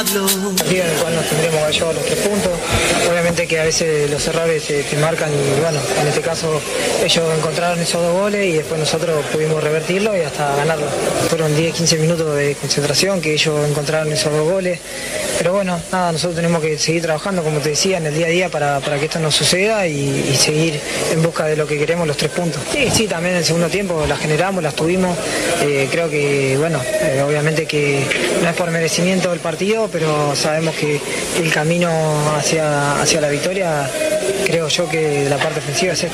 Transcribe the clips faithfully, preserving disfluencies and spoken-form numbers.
Partido en el cual nos tendremos que llevar los tres puntos. Obviamente que a veces los errores te, te marcan y bueno, en este caso ellos encontraron esos dos goles y después nosotros pudimos revertirlo y hasta ganarlo. Fueron diez quince minutos de concentración que ellos encontraron esos dos goles. Pero bueno, nada, nosotros tenemos que seguir trabajando, como te decía, en el día a día para, para que esto no suceda y, y seguir en busca de lo que queremos, los tres puntos. Sí, sí, también en el segundo tiempo las generamos, las tuvimos. Eh, creo que, bueno, eh, obviamente que no es por merecimiento del partido, pero sabemos que el camino hacia, hacia la victoria, creo yo que de la parte ofensiva es esta.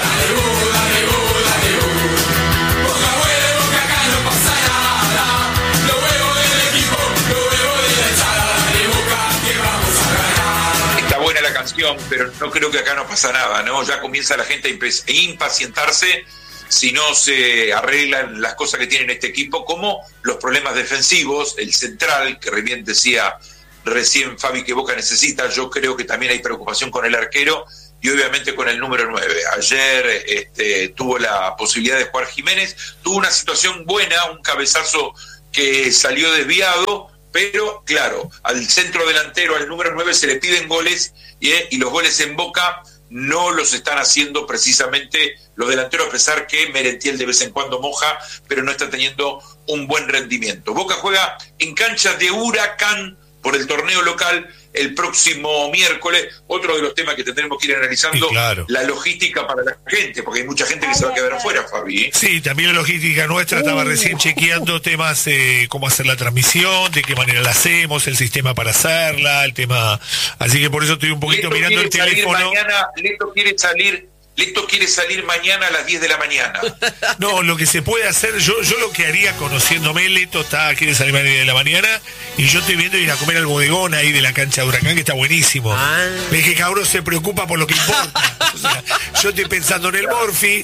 Está buena la canción, pero no creo que acá no pasa nada, ¿no? Ya comienza la gente a impacientarse si no se arreglan las cosas que tiene este equipo, como los problemas defensivos, el central, que bien decía recién Fabi que Boca necesita. Yo creo que también hay preocupación con el arquero y obviamente con el número nueve. Ayer este, tuvo la posibilidad de jugar Jiménez, tuvo una situación buena, un cabezazo que salió desviado, pero claro, al centro delantero, al número nueve, se le piden goles y, eh, y los goles en Boca no los están haciendo precisamente los delanteros, a pesar que Merentiel de vez en cuando moja, pero no está teniendo un buen rendimiento. Boca juega en cancha de Huracán por el torneo local el próximo miércoles. Otro de los temas que tendremos que ir analizando, sí, claro, la logística para la gente, porque hay mucha gente que se va a quedar afuera, Fabi. Sí, también la logística nuestra. Estaba recién chequeando temas, eh, cómo hacer la transmisión, de qué manera la hacemos, el sistema para hacerla, el tema. Así que por eso estoy un poquito Leto mirando el teléfono. Mañana, Leto quiere salir. Leto quiere salir mañana a las diez de la mañana. No, lo que se puede hacer, yo yo lo que haría, conociéndome, Leto está, quiere salir a las diez de la mañana, y yo estoy viendo ir a comer al bodegón ahí de la cancha de Huracán, que está buenísimo. Ah. Ves que cabrón se preocupa por lo que importa. O sea, yo estoy pensando en el Morphy,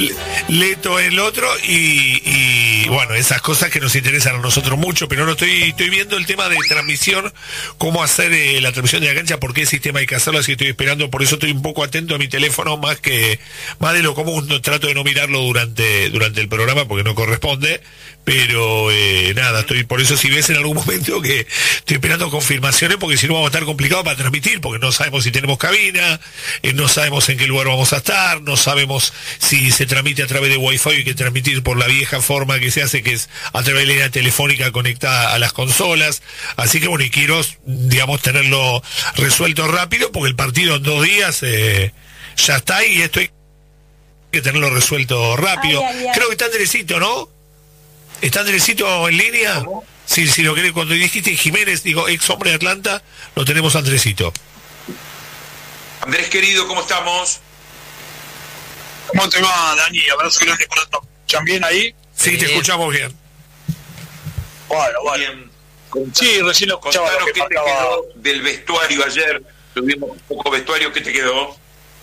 Leto en el otro, y, y bueno, esas cosas que nos interesan a nosotros mucho, pero no estoy, estoy viendo el tema de transmisión, cómo hacer eh, la transmisión de la cancha, por qué sistema hay que hacerlo, así que estoy esperando, por eso estoy un poco atento a mi teléfono, más que más de lo común. No, trato de no mirarlo durante durante el programa porque no corresponde, pero eh, nada, estoy por eso, si ves en algún momento que estoy esperando confirmaciones, porque si no vamos a estar complicados para transmitir, porque no sabemos si tenemos cabina, eh, no sabemos en qué lugar vamos a estar, no sabemos si se transmite a través de Wi-Fi, hay que transmitir por la vieja forma que se hace, que es a través de la línea telefónica conectada a las consolas. Así que bueno, y quiero, digamos, tenerlo resuelto rápido, porque el partido en dos días eh, ya está ahí y esto hay que tenerlo resuelto rápido. Ay, ay, ay. Creo que está Andresito, ¿no? ¿Está Andresito en línea? ¿Cómo? Sí, si lo querés, cuando dijiste Jiménez, digo, ex hombre de Atlanta, lo tenemos a Andresito. Andrés querido, ¿cómo estamos? ¿Cómo te va, Dani? Abrazo grande para todos. ¿Escuchan bien ahí? Sí, bien. Te escuchamos bien. Bueno, bueno. Bien. Sí, recién lo escuchaba. Contanos lo que qué te quedó del vestuario ayer. Tuvimos un poco vestuario, ¿qué te quedó?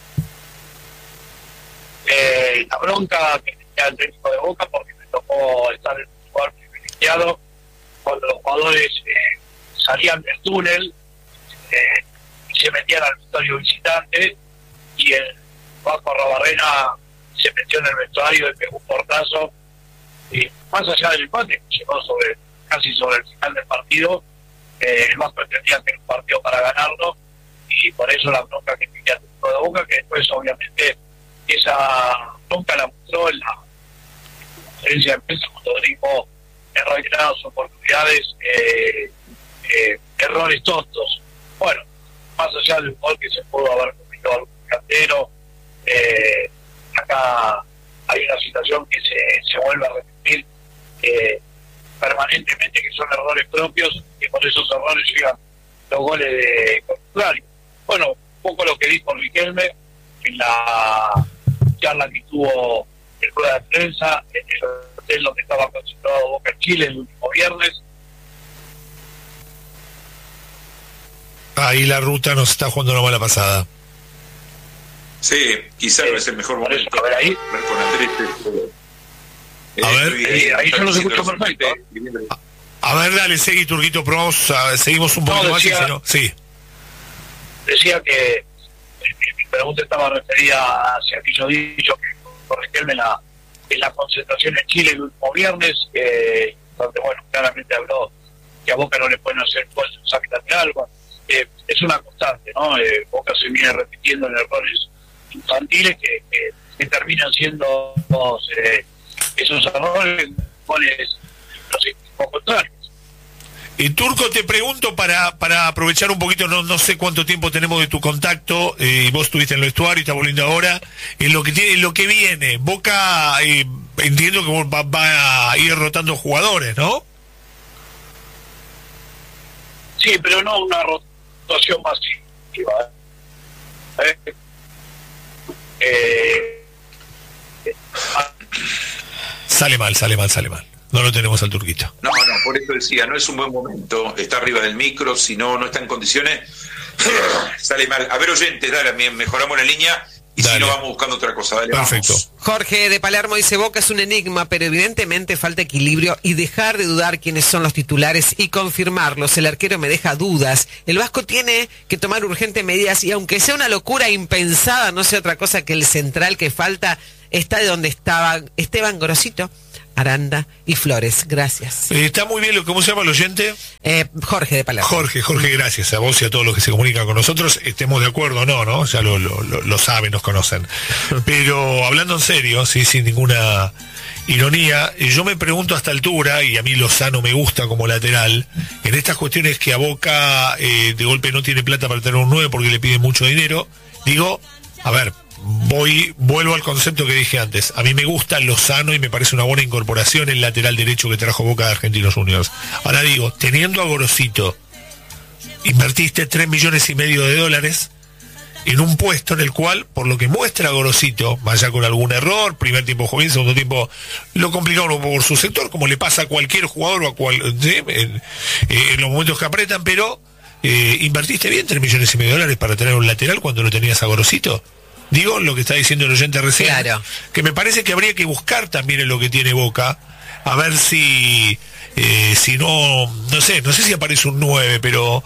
Eh, la bronca que tenía el técnico de Boca, porque me tocó estar en un lugar privilegiado cuando los jugadores eh, salían del túnel eh, y se metían al vestuario visitante, y el Vasco Arrobarrena se metió en el vestuario y pegó un portazo, y más allá del empate que llegó sobre, casi sobre el final del partido, eh, el Vasco entendía que era un partido para ganarlo, y por eso la bronca que tenía el técnico de Boca, que después obviamente esa nunca la mostró en la conferencia de prensa cuando dijo en reiteradas oportunidades eh, eh, errores tontos. Bueno, más allá del gol que se pudo haber cometido algún cantero, eh, acá hay una situación que se, se vuelve a repetir eh, permanentemente, que son errores propios, y por esos errores llegan los goles de contrario. Bueno, un poco lo que dijo Riquelme en la charla que tuvo en rueda de prensa en el hotel donde estaba concentrado Boca en Chile el último viernes. Ahí la ruta nos está jugando una mala pasada. Sí, quizás eh, no es el mejor momento. A ver ahí. Con Andrés, eh, a ver, eh, ahí yo los escucho perfecto. A, a ver, dale, seguí, Turquito, probamos, a, seguimos un poquito no, decía, más y si no, sí. Decía que mi pregunta estaba referida hacia aquello dicho que por Riquelme en la, en la concentración en Chile el último viernes, eh, donde bueno, claramente habló que a Boca no le pueden hacer pues, un saque lateral. Bueno, eh, es una constante, ¿no? Eh, Boca se viene repitiendo en errores infantiles que, que, que terminan siendo eh, esos errores goles los equipos contrarios. Y Turco, te pregunto para para aprovechar un poquito, no no sé cuánto tiempo tenemos de tu contacto, eh, y vos estuviste en el vestuario y estás volviendo ahora, en lo que tiene, en lo que viene, Boca, eh, entiendo que va, va a ir rotando jugadores, ¿no? Sí, pero no una rotación masiva. ¿Eh? Eh, eh, sale mal, sale mal, sale mal. No lo tenemos al Turquito. No, no, por eso decía, no es un buen momento, está arriba del micro, si no, no está en condiciones, sale mal. A ver, oyentes, dale, mejoramos la línea y dale. Si no, vamos buscando otra cosa. Dale, perfecto. Vamos. Jorge de Palermo dice, Boca es un enigma, pero evidentemente falta equilibrio y dejar de dudar quiénes son los titulares y confirmarlos. El arquero me deja dudas. El Vasco tiene que tomar urgentes medidas y aunque sea una locura impensada, no sea otra cosa que el central que falta está de donde estaba Esteban Gorosito, Aranda y Flores. Gracias. Eh, está muy bien lo ¿cómo se llama el oyente? Eh, Jorge de Palermo. Jorge, Jorge, gracias a vos y a todos los que se comunican con nosotros. Estemos de acuerdo o no, ¿no? Ya lo, lo, lo, lo saben, nos conocen. Pero hablando en serio, sí, sin ninguna ironía, eh, yo me pregunto a esta altura, y a mí Lozano me gusta como lateral, en estas cuestiones que a Boca eh, de golpe no tiene plata para tener un nueve porque le piden mucho dinero, digo, a ver, voy vuelvo al concepto que dije antes. A mí me gusta Lozano y me parece una buena incorporación el lateral derecho que trajo Boca de Argentinos Juniors. Ahora digo, teniendo a Gorosito, invertiste tres millones y medio de dólares en un puesto en el cual, por lo que muestra Gorosito, vaya con algún error, primer tiempo jugó bien, segundo tiempo lo complicaron un poco por su sector, como le pasa a cualquier jugador o a cual, ¿sí? en, en los momentos que apretan, pero eh, invertiste bien tres millones y medio de dólares para tener un lateral cuando lo tenías a Gorosito. Digo lo que está diciendo el oyente recién, claro, que me parece que habría que buscar también en lo que tiene Boca, a ver si eh, si no, no sé, no sé si aparece un nueve, pero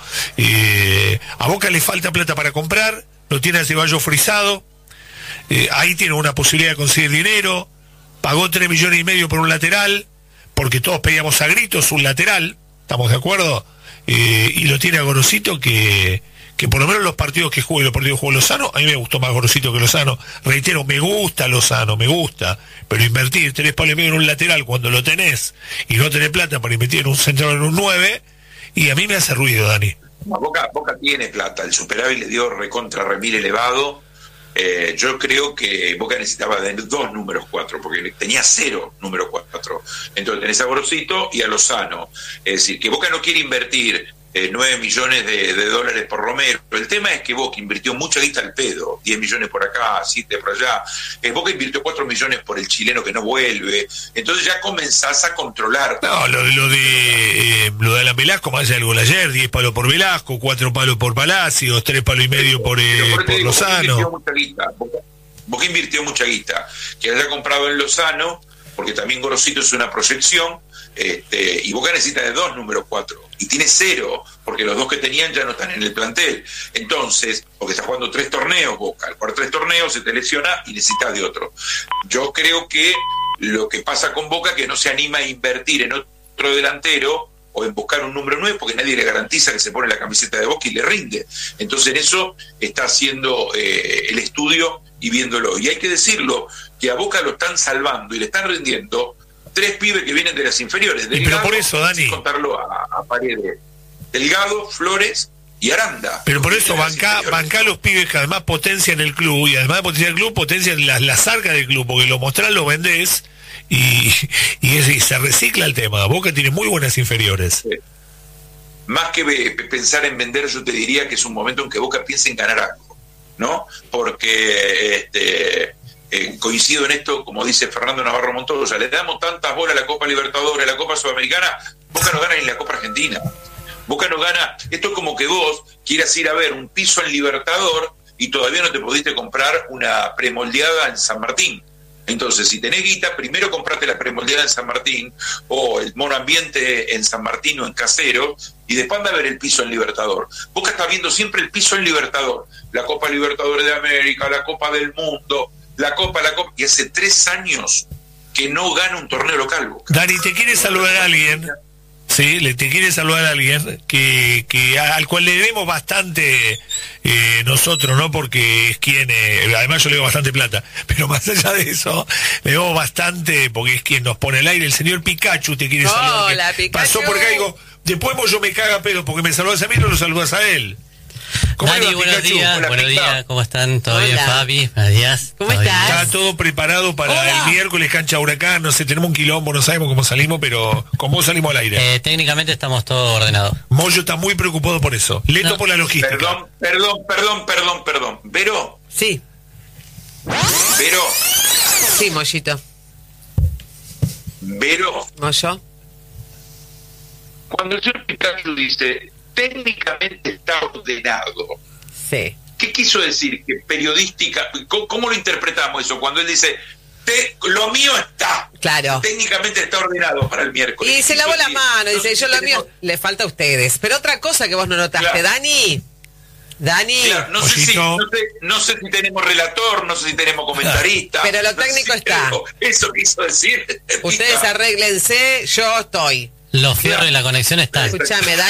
eh, a Boca le falta plata para comprar, lo tiene a Ceballos frisado, eh, ahí tiene una posibilidad de conseguir dinero, pagó tres millones y medio por un lateral, porque todos pedíamos a gritos un lateral, ¿estamos de acuerdo? Eh, y lo tiene a Gorosito que... que por lo menos los partidos que juega y los partidos que juega Lozano, a mí me gustó más Gorosito que Lozano. Reitero, me gusta Lozano, me gusta, pero invertir tres palos y medio en un lateral cuando lo tenés y no tenés plata para invertir en un central en un nueve, y a mí me hace ruido, Dani. Boca, Boca tiene plata, el superávit le dio recontra remil elevado. Eh, yo creo que Boca necesitaba de dos números cuatro, porque tenía cero número cuatro. Entonces tenés a Gorosito y a Lozano. Es decir, que Boca no quiere invertir Eh, nueve millones de, de dólares por Romero. El tema es que Boca invirtió mucha guita al pedo, diez millones por acá, siete por allá. Eh, Boca invirtió cuatro millones por el chileno que no vuelve. Entonces ya comenzás a controlar. No, lo, lo de eh, lo de Alan Velasco, más allá del gol ayer, diez palos por Velasco, cuatro palos por Palacios, tres palos y medio por, eh, por, por digo, Lozano. Boca invirtió mucha guita. Boca, Boca invirtió mucha guita. Que haya comprado en Lozano, porque también Gorosito es una proyección. Este, y Boca necesita de dos números cuatro y tiene cero porque los dos que tenían ya no están en el plantel. Entonces, porque está jugando tres torneos Boca, al jugar tres torneos se te lesiona y necesitas de otro. Yo creo que lo que pasa con Boca es que no se anima a invertir en otro delantero o en buscar un número nueve porque nadie le garantiza que se pone la camiseta de Boca y le rinde. Entonces en eso está haciendo eh, el estudio y viéndolo, y hay que decirlo que a Boca lo están salvando y le están rindiendo tres pibes que vienen de las inferiores. Delgado, pero por eso, Dani, sin contarlo a, a Paredes, Delgado, Flores y Aranda. Pero por eso banca, banca los pibes que además potencian el club, y además de potenciar el club, potencian las, las arcas del club, porque lo mostrás, lo vendés y, y, es, y se recicla el tema. Boca tiene muy buenas inferiores. Sí. Más que be, pensar en vender, yo te diría que es un momento en que Boca piensa en ganar algo, ¿no? Porque este Eh, coincido en esto, como dice Fernando Navarro Montoya, le damos tantas bolas a la Copa Libertadores, a la Copa Sudamericana, Boca no gana ni la Copa Argentina. Boca no gana, esto es como que vos quieras ir a ver un piso en Libertador y todavía no te pudiste comprar una premoldeada en San Martín. Entonces, si tenés guita, primero comprate la premoldeada en San Martín o el mono ambiente en San Martín o en Casero, y después anda a ver el piso en Libertador. Boca está viendo siempre el piso en Libertador, la Copa Libertadores de América, la Copa del Mundo, la Copa, la Copa, y hace tres años que no gana un torneo local, Boca. Dani, ¿te quiere saludar a alguien? Sí, le te quiere saludar a alguien que, que al cual le debemos bastante eh, nosotros, ¿no? Porque es quien, eh, además yo le doy bastante plata, pero más allá de eso, le debemos bastante porque es quien nos pone al aire. El señor Pikachu te quiere saludar. Hola, Pikachu. Pasó por acá y digo, después yo me caga pedo porque me saludas a mí y no lo saludas a él. ¿Cómo Dani, va, buenos Pikachu? días, Hola, buenos Pika. días, ¿cómo están? ¿Todo Hola. bien, Fabi? Buenos días. ¿Cómo ¿Todo estás? bien? Está todo preparado para Hola. el miércoles cancha Huracán, no sé, tenemos un quilombo, no sabemos cómo salimos, pero con vos salimos al aire. Eh, técnicamente estamos todos ordenados. Moyo está muy preocupado por eso. Leto No. por la logística. Perdón, perdón, perdón, perdón, perdón. Vero, Sí, Vero, sí, Mollito. Vero, Moyo. cuando el señor Pikachu dice técnicamente está ordenado, Sí. ¿qué quiso decir? Que periodística, ¿cómo, cómo lo interpretamos eso? Cuando él dice, "Te- lo mío está, Claro. técnicamente está ordenado para el miércoles. Y se ¿Qué lavó quiso la decir? mano, No dice, sé yo si lo tenemos- mío, le falta a ustedes. Pero otra cosa que vos no notaste, Claro. Dani. Dani. Claro, no, sé si, Pollito. no, sé, no sé si tenemos relator, no sé si tenemos comentarista. Pero lo no sé técnico si está. tenemos- Eso quiso decir. Ustedes Pica. arréglense, yo estoy. Los fierros y la conexión están. Escúchame, Dani.